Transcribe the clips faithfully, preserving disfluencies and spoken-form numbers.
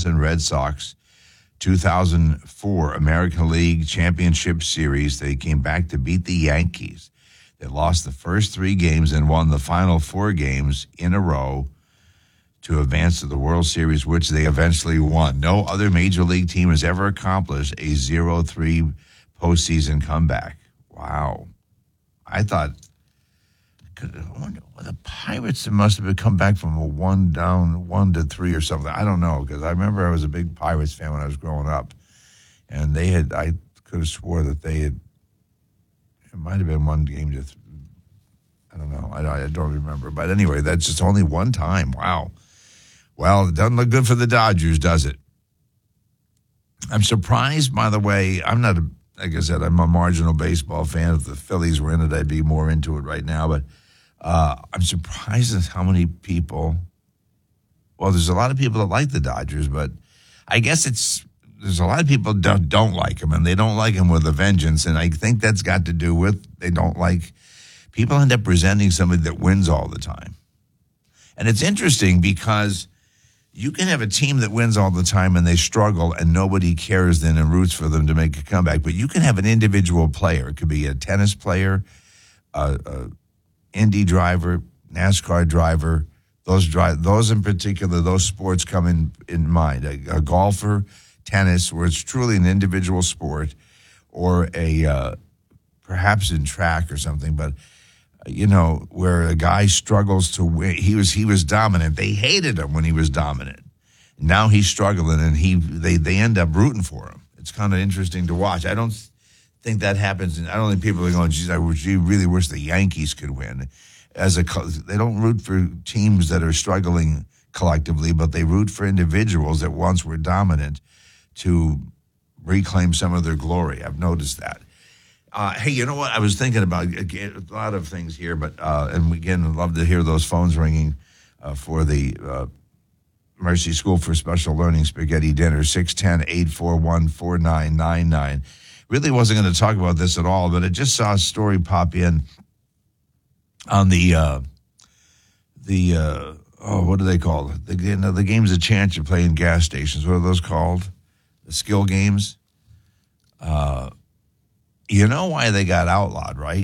Boston Red Sox two thousand four American League Championship Series. They came back to beat the Yankees. They lost the first three games and won the final four games in a row to advance to the World Series, which they eventually won. No other major league team has ever accomplished a zero three postseason comeback. Wow. I thought, I wonder, well, the Pirates must have come back from a one down, one to three or something. I don't know, because I remember I was a big Pirates fan when I was growing up. And they had, I could have swore that they had, it might have been one game to, th- I don't know. I, I don't remember. But anyway, that's just only one time. Wow. Well, it doesn't look good for the Dodgers, does it? I'm surprised, by the way. I'm not, a, like I said, I'm a marginal baseball fan. If the Phillies were in it, I'd be more into it right now. But uh, I'm surprised at how many people, well, there's a lot of people that like the Dodgers, but I guess it's, there's a lot of people that don't, don't like them, and they don't like them with a vengeance. And I think that's got to do with they don't like, people end up presenting somebody that wins all the time. And it's interesting because you can have a team that wins all the time and they struggle and nobody cares then and roots for them to make a comeback. But you can have an individual player. It could be a tennis player, a, a Indy driver, NASCAR driver. Those drive, those in particular, those sports come in, in mind. A, a golfer, tennis, where it's truly an individual sport, or a uh, perhaps in track or something. But you know, where a guy struggles to win. He was he was dominant. They hated him when he was dominant. Now he's struggling, and he they, they end up rooting for him. It's kind of interesting to watch. I don't think that happens. And I don't think people are going, geez, I really wish the Yankees could win. As a They don't root for teams that are struggling collectively, but they root for individuals that once were dominant to reclaim some of their glory. I've noticed that. Uh, hey, you know what? I was thinking about again, a lot of things here, but uh, and again, I'd love to hear those phones ringing uh, for the uh, Mercy School for Special Learning Spaghetti Dinner, six one zero, eight four one, four nine nine nine. Really wasn't going to talk about this at all, but I just saw a story pop in on the, uh, the uh, oh, what do they call it? The, you know, the games of chance you play in gas stations. What are those called? The skill games? Uh You know why they got outlawed, right?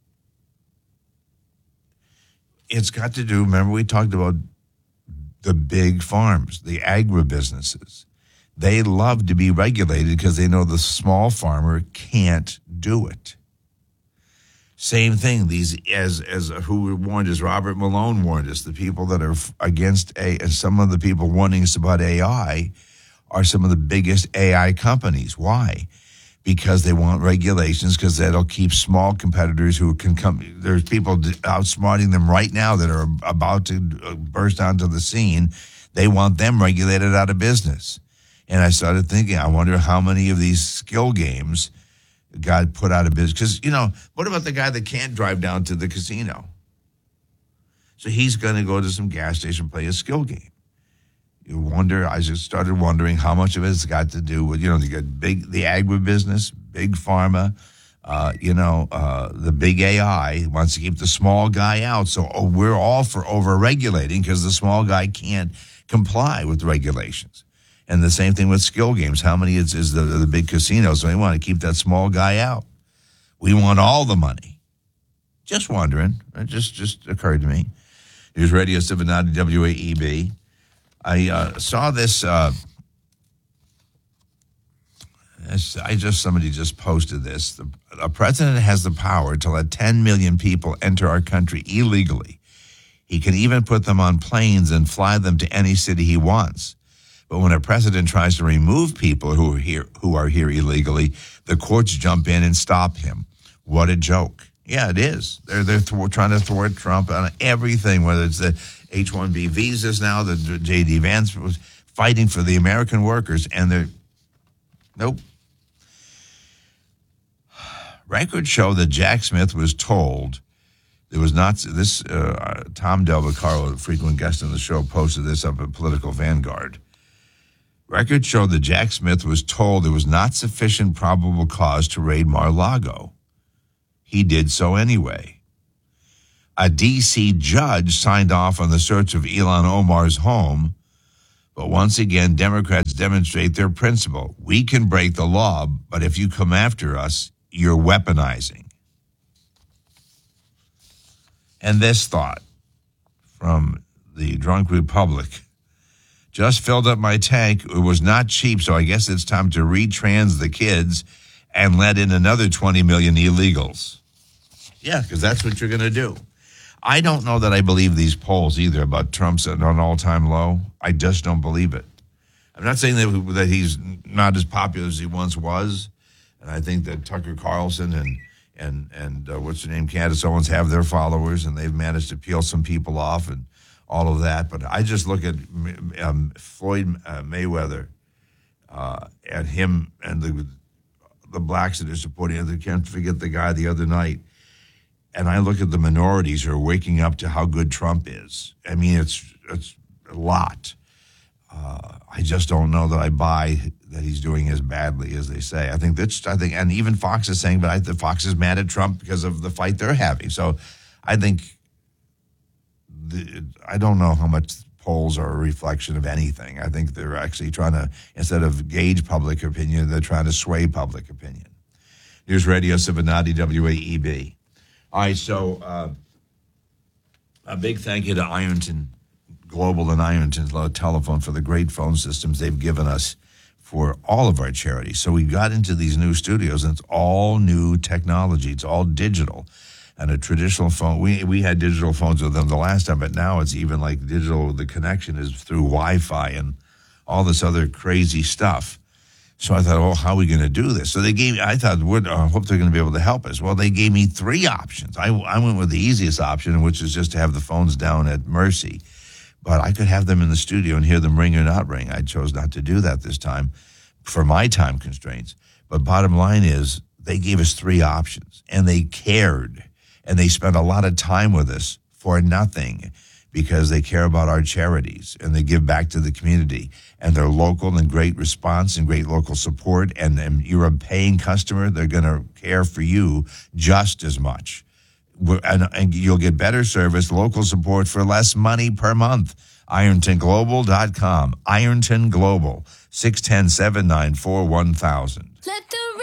It's got to do, remember we talked about the big farms, the agribusinesses. They love to be regulated because they know the small farmer can't do it. Same thing, these as as who warned us, Robert Malone warned us, the people that are against A, and some of the people warning us about A I are some of the biggest A I companies. Why? Because they want regulations, because that'll keep small competitors who can come. There's people outsmarting them right now that are about to burst onto the scene. They want them regulated out of business. And I started thinking, I wonder how many of these skill games got put out of business. Because, you know, what about the guy that can't drive down to the casino? So he's going to go to some gas station, play a skill game. You wonder, I just started wondering how much of it's got to do with, you know, you got big, the agribusiness, big pharma, uh, you know, uh, the big A I wants to keep the small guy out. So oh, we're all for over-regulating because the small guy can't comply with regulations. And the same thing with skill games. How many is, is the, the big casinos? So they want to keep that small guy out. We want all the money. Just wondering. It just, just occurred to me. Here's Radio seven ninety W A E B. I uh, saw this, uh, I just, somebody just posted this. The, a president has the power to let ten million people enter our country illegally. He can even put them on planes and fly them to any city he wants. But when a president tries to remove people who are here, who are here illegally, the courts jump in and stop him. What a joke. Yeah, it is. They're, they're th- trying to thwart Trump on everything, whether it's the H one B visas now, the J D Vance was fighting for the American workers, and they're, nope. Records show that Jack Smith was told there was not, this, uh, Tom Del Vaccaro, a frequent guest on the show, posted this up at Political Vanguard. Records show that Jack Smith was told there was not sufficient probable cause to raid Mar-a-Lago. He did so anyway. A D C judge signed off on the search of Ilhan Omar's home, But once again, Democrats demonstrate their principle. We can break the law, but if you come after us, you're weaponizing. And this thought from the Drunk Republic. Just filled up my tank. It was not cheap, so I guess it's time to retrans the kids and let in another twenty million illegals. Yeah, because that's what you're going to do. I don't know that I believe these polls either about Trump's at an all-time low. I just don't believe it. I'm not saying that, that he's not as popular as he once was, and I think that Tucker Carlson and and and uh, what's her name, Candace Owens have their followers, and they've managed to peel some people off and all of that. But I just look at um, Floyd uh, Mayweather uh, and him and the the blacks that are supporting him. I can't forget the guy the other night. And I look at the minorities who are waking up to how good Trump is. I mean, it's it's a lot. Uh, I just don't know that I buy that he's doing as badly as they say. I think that's, I think, and even Fox is saying, but I think Fox is mad at Trump because of the fight they're having. So I think, the, I don't know how much polls are a reflection of anything. I think they're actually trying to, instead of gauge public opinion, they're trying to sway public opinion. News Radio Cincinnati, W A E B. All right, so uh, a big thank you to Ironton Global and Ironton Telephone for the great phone systems they've given us for all of our charities. So we got into these new studios, and it's all new technology. It's all digital. And a traditional phone, we we had digital phones with them the last time, but now it's even like digital, the connection is through Wi-Fi and all this other crazy stuff. So I thought, oh, how are we going to do this? So they gave me, I thought, I uh, hope they're going to be able to help us. Well, they gave me three options. I, I went with the easiest option, which is just to have the phones down at Mercy. But I could have them in the studio and hear them ring or not ring. I chose not to do that this time for my time constraints. But bottom line is, they gave us three options, and they cared. And they spent a lot of time with us for nothing because they care about our charities and they give back to the community. And they're local and great response and great local support. And, and you're a paying customer, they're going to care for you just as much. And, and you'll get better service, local support for less money per month. Ironton Global dot com. Ironton Global, six one zero, seven nine four, one thousand. Let the